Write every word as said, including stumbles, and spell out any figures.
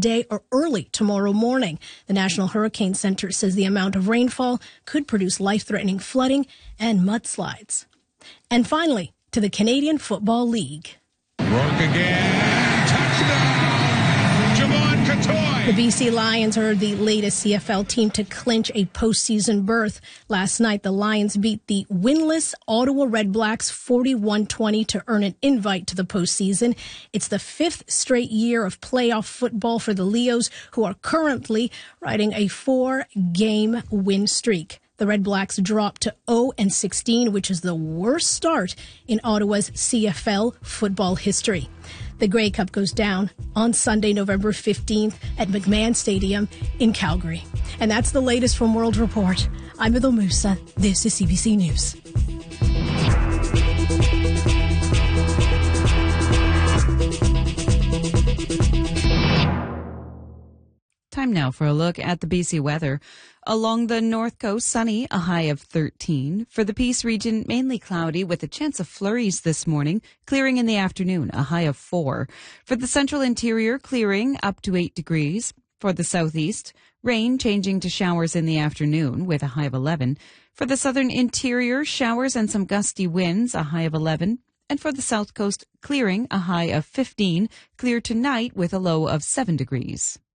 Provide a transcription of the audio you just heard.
today or early tomorrow morning. The National Hurricane Center says the amount of rainfall could produce life-threatening flooding and mudslides. And finally, to the Canadian Football League. Rourke again. Touchdown. Javon Catoy. The B C Lions are the latest C F L team to clinch a postseason berth. Last night, the Lions beat the winless Ottawa Redblacks forty-one twenty to earn an invite to the postseason. It's the fifth straight year of playoff football for the Leos, who are currently riding a four-game win streak. The Red Blacks dropped to oh and sixteen, which is the worst start in Ottawa's C F L football history. The Grey Cup goes down on Sunday, November fifteenth at McMahon Stadium in Calgary. And that's the latest from World Report. I'm Idil Musa. This is C B C News. Time now for a look at the B C weather. Along the north coast, sunny, a high of thirteen. For the Peace region, mainly cloudy with a chance of flurries this morning, clearing in the afternoon, a high of four. For the central interior, clearing up to eight degrees. For the southeast, rain changing to showers in the afternoon with a high of eleven. For the southern interior, showers and some gusty winds, a high of eleven. And for the south coast, clearing, a high of fifteen. Clear tonight with a low of seven degrees.